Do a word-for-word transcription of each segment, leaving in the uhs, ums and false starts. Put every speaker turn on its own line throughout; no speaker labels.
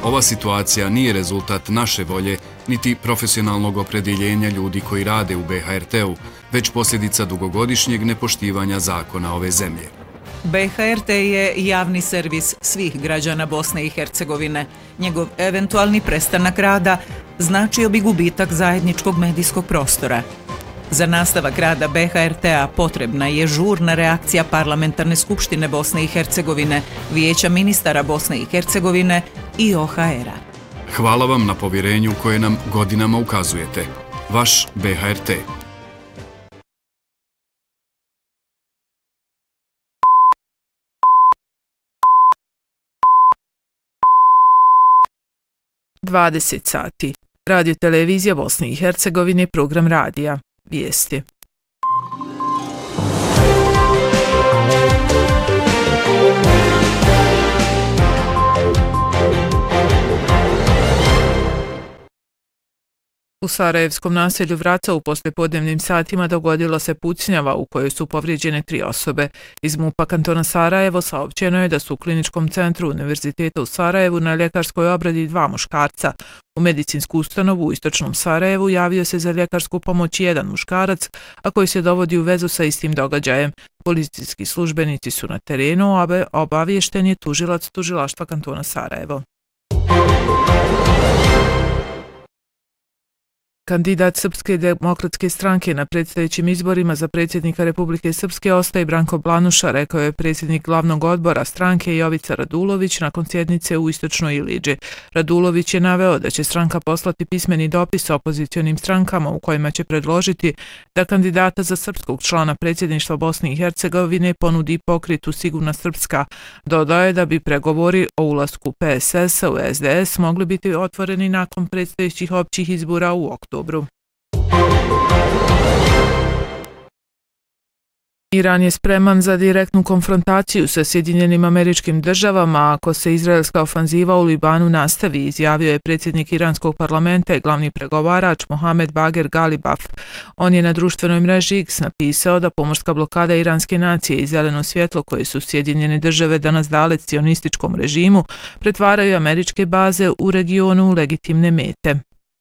Ova situacija nije rezultat naše volje, niti profesionalnog opredjeljenja ljudi koji rade u B H R T-u, već posljedica dugogodišnjeg nepoštivanja zakona ove zemlje.
B H R T je javni servis svih građana Bosne i Hercegovine. Njegov eventualni prestanak rada značio bi gubitak zajedničkog medijskog prostora. Za nastavak rada B H R T-a potrebna je žurna reakcija Parlamentarne skupštine Bosne i Hercegovine, Vijeća ministara Bosne i Hercegovine i O H R-a.
Hvala vam na povjerenju koje nam godinama ukazujete. Vaš B H R T.
dvadeset sati. Radio televizija Bosne i Hercegovine, program radija. Vijesti. U sarajevskom naselju Vraca u poslijepodnevnim satima dogodila se pucnjava u kojoj su povrijeđene tri osobe. Iz MUP-a kantona Sarajevo saopćeno je da su u kliničkom centru Univerziteta u Sarajevu na ljekarskoj obradi dva muškarca. U medicinsku ustanovu u istočnom Sarajevu javio se za ljekarsku pomoć jedan muškarac, a koji se dovodi u vezu sa istim događajem. Policijski službenici su na terenu, a obaviješten je tužilac tužilaštva kantona Sarajevo. Kandidat Srpske demokratske stranke na predstojećim izborima za predsjednika Republike Srpske ostaje Branko Blanuša, rekao je predsjednik glavnog odbora stranke Jovica Radulović nakon sjednice u Istočnoj Iliđi. Radulović je naveo da će stranka poslati pismeni dopis opozicionim strankama u kojima će predložiti da kandidata za srpskog člana predsjedništva Bosne i Hercegovine ponudi pokretu Sigurna Srpska. Dodao je da bi pregovori o ulasku P S S-a u S D S mogli biti otvoreni nakon predstojećih općih izbora u oktobru. Iran je spreman za direktnu konfrontaciju sa Sjedinjenim Američkim Državama ako se izraelska ofanziva u Libanu nastavi, izjavio je predsjednik iranskog parlamenta i glavni pregovarač Mohamed Bager Galibaf. On je na društvenoj mreži X napisao da pomorska blokada iranske nacije i zeleno svjetlo koje su Sjedinjene Države danas dale cionističkom režimu pretvaraju američke baze u regionu u legitimne mete.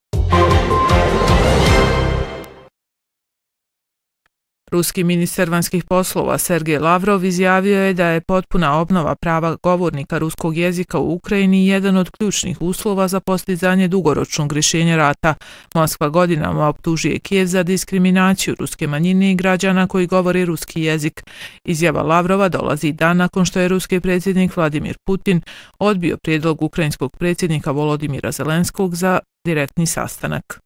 Ruski ministar vanjskih poslova Sergej Lavrov izjavio je da je potpuna obnova prava govornika ruskog jezika u Ukrajini jedan od ključnih uslova za postizanje dugoročnog rješenja rata. Moskva godinama optužuje Kijev za diskriminaciju ruske manjine i građana koji govore ruski jezik. Izjava Lavrova dolazi dan nakon što je ruski predsjednik Vladimir Putin odbio prijedlog ukrajinskog predsjednika Volodimira Zelenskog za direktni sastanak.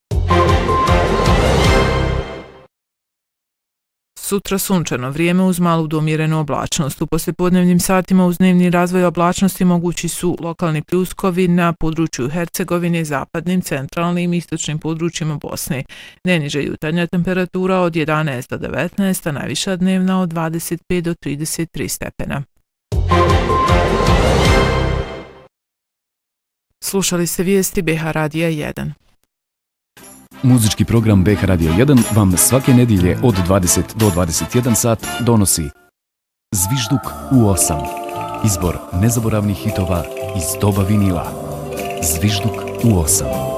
Sutra sunčano vrijeme uz malu do umjerenu oblačnost. U poslijepodnevnim satima uz dnevni razvoj oblačnosti mogući su lokalni pljuskovi na području Hercegovine, zapadnim, centralnim i istočnim područjima Bosne. Najniža jutarnja temperatura od jedanaest do devetnaest, a najviša dnevna od dvadeset pet do trideset tri stepena. Slušali ste vijesti B H Radija jedan.
Muzički program B H Radio jedan vam svake nedjelje od dvadeset do dvadeset jedan sat donosi Zvižduk u osam. Izbor nezaboravnih hitova iz doba vinila. Zvižduk u osam.